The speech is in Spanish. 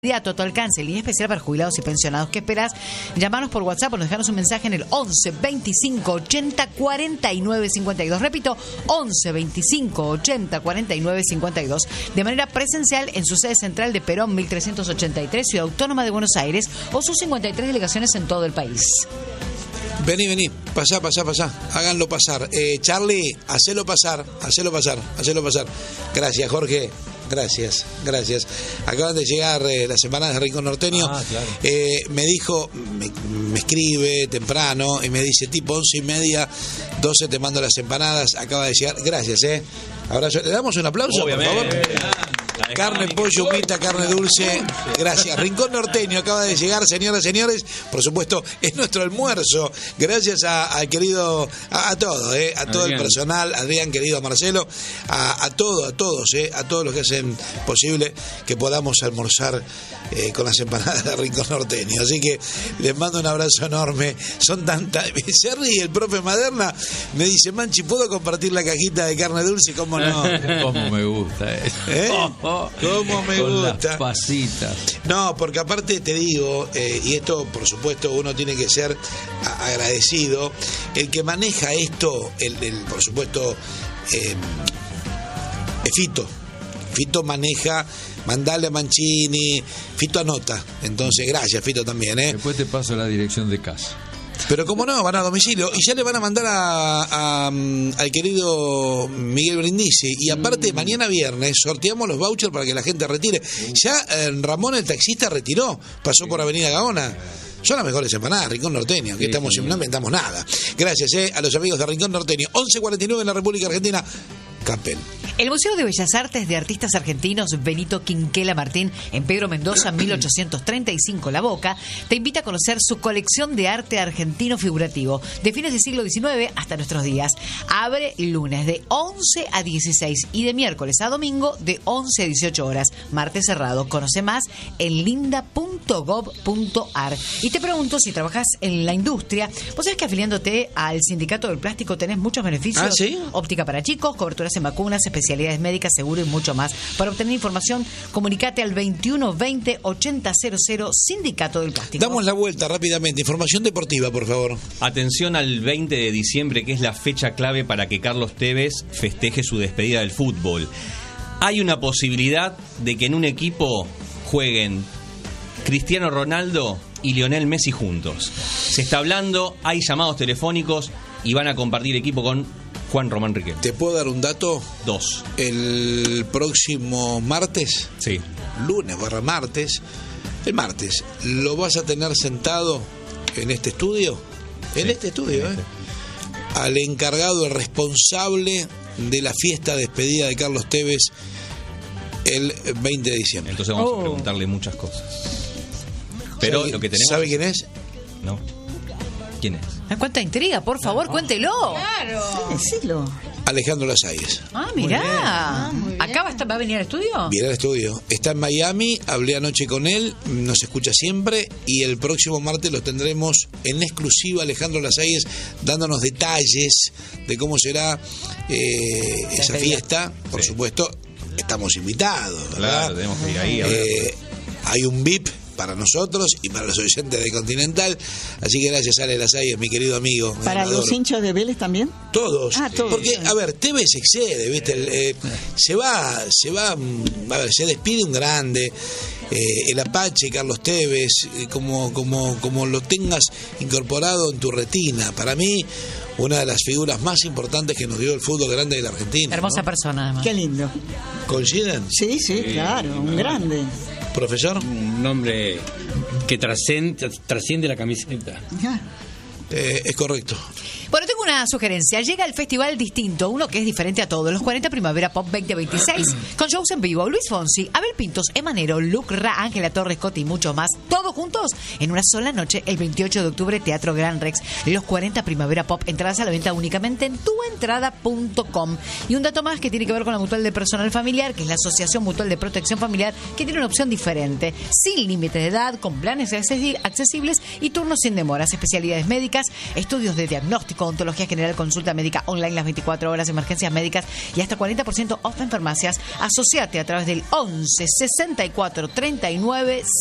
A tu alcance, línea especial para jubilados y pensionados. ¿Qué esperás? Llamanos por WhatsApp o nos dejanos un mensaje en el 11 25 80 49 52. Repito, 11 25 80 49 52. De manera presencial en su sede central de Perón 1383, Ciudad Autónoma de Buenos Aires, o sus 53 delegaciones en todo el país. Vení, pasá. Háganlo pasar. Charlie, hacelo pasar. Gracias, Jorge. Gracias. Acaban de llegar las empanadas de Rincón Norteño. Claro. Me dijo, me escribe temprano y me dice, tipo 11:30, 12 te mando las empanadas. Acaba de llegar. Gracias, Abrazo. ¿Le damos un aplauso, obviamente, por favor? Carne, pollo, humita, carne dulce. Gracias. Rincón Norteño acaba de llegar, señoras y señores. Por supuesto, es nuestro almuerzo. Gracias al querido, a todo el personal, Adrián, querido, a Marcelo, a todos los que hacen posible que podamos almorzar con las empanadas de Rincón Norteño. Así que les mando un abrazo enorme. Son tantas. Se ríe el profe Maderna. Me dice, Manchi, ¿puedo compartir la cajita de carne dulce? ¿Cómo no? Cómo me gusta eso. ¿Cómo me con gusta? Las pasitas. No, porque aparte te digo, y esto por supuesto uno tiene que ser agradecido, el que maneja esto, por supuesto, es Fito maneja, mandale a Mancini, Fito anota, entonces gracias Fito también, Después te paso la dirección de casa. Pero cómo no, van a domicilio y ya le van a mandar al querido Miguel Brindisi. Y aparte, mañana viernes sorteamos los vouchers para que la gente retire. Ya Ramón, el taxista, retiró, pasó por Avenida Gaona. Son las mejores empanadas, Rincón Norteño, que no inventamos nada. Gracias a los amigos de Rincón Norteño. 11:49 en la República Argentina. Capel. El Museo de Bellas Artes de Artistas Argentinos Benito Quinquela Martín, en Pedro Mendoza, 1835, La Boca, te invita a conocer su colección de arte argentino figurativo, de fines del siglo XIX hasta nuestros días. Abre lunes de 11 a 16 y de miércoles a domingo de 11 a 18 horas. Martes cerrado. Conoce más en linda.gov.ar. Y te pregunto, si trabajas en la industria, vos sabés que afiliándote al Sindicato del Plástico tenés muchos beneficios. ¿Ah, sí? Óptica para chicos, coberturas en vacunas, especialidades médicas, seguro y mucho más. Para obtener información, comunicate al 21 20 80 00, Sindicato del Plástico. Damos la vuelta rápidamente. Información deportiva, por favor. Atención al 20 de diciembre, que es la fecha clave para que Carlos Tevez festeje su despedida del fútbol. Hay una posibilidad de que en un equipo jueguen Cristiano Ronaldo y Lionel Messi juntos. Se está hablando, hay llamados telefónicos y van a compartir equipo con Juan Román Riquelme. ¿Te puedo dar un dato? 2. El próximo martes, Sí. lunes/martes, el martes, ¿lo vas a tener sentado en este estudio? En este estudio, al encargado, el responsable de la fiesta de despedida de Carlos Tevez el 20 de diciembre. Entonces vamos a preguntarle muchas cosas. Pero lo que tenemos... ¿Sabe quién es? No. ¿Quién es? ¿Cuánta intriga? Por favor, cuéntelo. Claro. Decilo. Alejandro Lasalles. Mirá. ¿Acá va a venir al estudio? Viene al estudio. Está en Miami, hablé anoche con él, nos escucha siempre y el próximo martes lo tendremos en exclusiva, Alejandro Lasalles, dándonos detalles de cómo será esa fiesta. Por supuesto, estamos invitados, ¿verdad? Claro, tenemos que ir ahí. Hay un VIP para nosotros y para los oyentes de Continental, así que gracias Ale Lasalles, mi querido amigo. ¿Para los hinchas de Vélez también? Todos. Todos. Porque, a ver, Tevez excede, ¿viste? Se va, a ver, se despide un grande, el Apache, Carlos Tevez, como lo tengas incorporado en tu retina. Para mí, una de las figuras más importantes que nos dio el fútbol grande de la Argentina. Hermosa persona, además. Qué lindo. ¿Coinciden? Sí, claro, un grande. ¿Profesor? Un nombre que trasciende la camiseta. Es correcto. Bueno, tengo una sugerencia. Llega el Festival Distinto, uno que es diferente a todos, los 40 Primavera Pop 2026, con shows en vivo. Luis Fonsi, Abel Pintos, Emanero, Luke Ra, Ángela Torres, Coti y mucho más. Todos juntos en una sola noche, el 28 de octubre, Teatro Gran Rex. Los 40 Primavera Pop, entradas a la venta únicamente en tuentrada.com. Y un dato más que tiene que ver con la Mutual de Personal Familiar, que es la Asociación Mutual de Protección Familiar, que tiene una opción diferente, sin límites de edad, con planes accesibles y turnos sin demoras, especialidades médicas, estudios de diagnóstico, ontología Oftalmología General, consulta médica online las 24 horas, emergencias médicas y hasta 40% off en farmacias. Asociate a través del 11 64 39